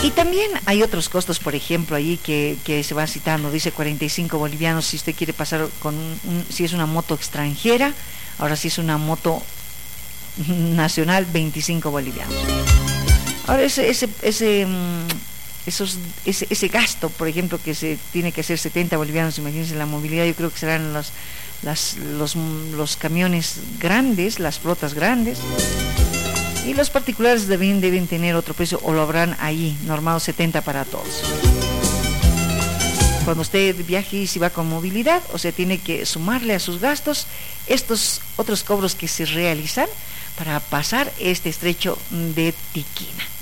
Y también hay otros costos, por ejemplo, allí que se va citando, dice 45 bolivianos si usted quiere pasar con si es una moto extranjera, ahora si es una moto nacional, 25 bolivianos. Ahora ese gasto, por ejemplo, que se tiene que hacer 70 bolivianos, imagínense la movilidad, yo creo que serán los camiones grandes, las flotas grandes. Y los particulares deben tener otro precio o lo habrán ahí, normado 70 para todos. Cuando usted viaje y si va con movilidad, o sea, tiene que sumarle a sus gastos estos otros cobros que se realizan para pasar este estrecho de Tiquina.